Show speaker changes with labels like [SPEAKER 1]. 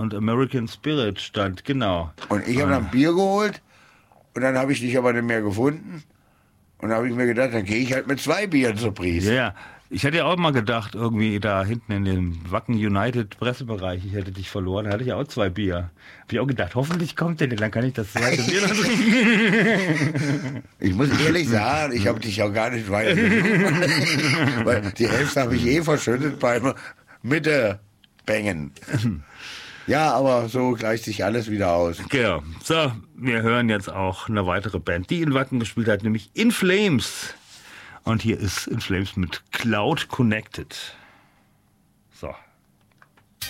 [SPEAKER 1] und American Spirit stand, genau.
[SPEAKER 2] Und ich habe dann Bier geholt und dann habe ich dich aber nicht mehr gefunden. Und dann habe ich mir gedacht, dann gehe ich halt mit 2 Bieren zur Pries.
[SPEAKER 1] Ja. Ich hätte ja auch mal gedacht, irgendwie da hinten in dem Wacken United Pressebereich, ich hätte dich verloren, da hatte ich ja auch 2 Bier. Habe ich auch gedacht, hoffentlich kommt der, dann kann ich das zweite Bier noch trinken.
[SPEAKER 2] Ich muss ehrlich sagen, ich habe dich auch gar nicht weiter weil die Hälfte habe ich verschüttet beim Mitte-Bängen. Ja, aber so gleicht sich alles wieder aus.
[SPEAKER 1] Genau. So, wir hören jetzt auch eine weitere Band, die in Wacken gespielt hat, nämlich In Flames. Und hier ist In Flames mit Cloud Connected.